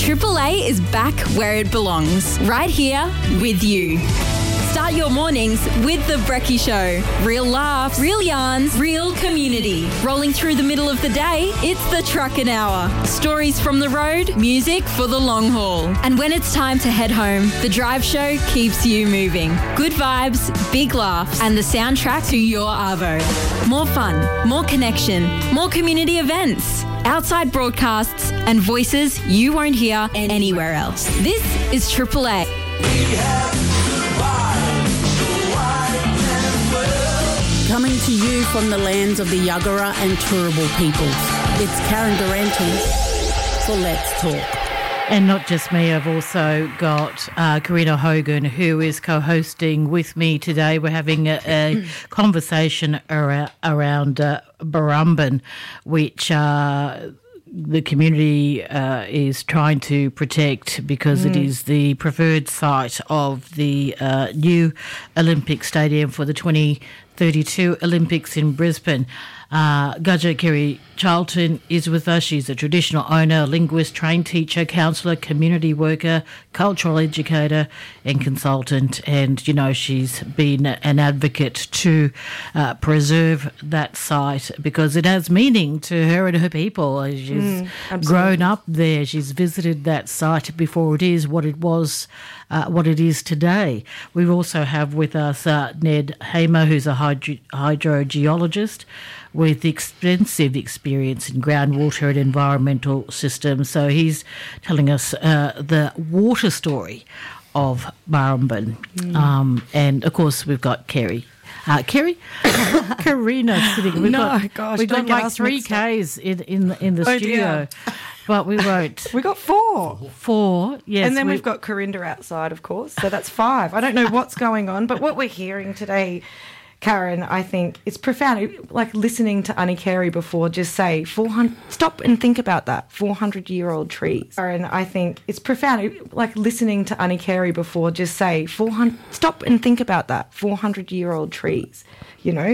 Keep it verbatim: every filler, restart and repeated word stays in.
Triple A is back where it belongs, right here with you. Start your mornings with The Brekkie Show. Real laughs, real yarns, real community. Rolling through the middle of the day, it's the Truckin' Hour. Stories from the road, music for the long haul. And when it's time to head home, The Drive Show keeps you moving. Good vibes, big laughs, and the soundtrack to your arvo. More fun, more connection, more community events, outside broadcasts, and voices you won't hear anywhere else. This is Triple A. Coming to you from the lands of the Yuggera and Turrbal peoples, it's Karen Durante for Let's Talk. And not just me, I've also got uh, Karina Hogan, who is co-hosting with me today. We're having a, a conversation around, around uh, Barumban, which uh, the community uh, is trying to protect because mm. it is the preferred site of the uh, new Olympic Stadium for the twenty thirty-two Olympics in Brisbane. Uh, Gaja Kerry Charlton is with us. She's a traditional owner, linguist, trained teacher, counsellor, community worker, cultural educator and consultant. And, you know, she's been an advocate to uh, preserve that site because it has meaning to her and her people. She's mm, grown up there. She's visited that site before it is what it was, uh, what it is today. We also have with us uh, Ned Hamer, who's a hydro- hydrogeologist with extensive experience in groundwater and environmental systems. So he's telling us uh, the water story of Barumban. Mm. Um, and, of course, we've got Kerry. Uh, Kerry? Karina sitting. We've no, got, gosh. We've got like three Ks in, in, in the oh, studio. Dear. But we won't. We got four. Four, yes. And then we... we've got Corinda outside, of course. So that's five. I don't know what's going on. But what we're hearing today, Karen, I think it's profound. Like listening to Annie Carey before just say four hundred, stop and think about that, four hundred year old trees. Karen, I think it's profound. Like listening to Annie Carey before just say four hundred, stop and think about that, four hundred year old trees, you know.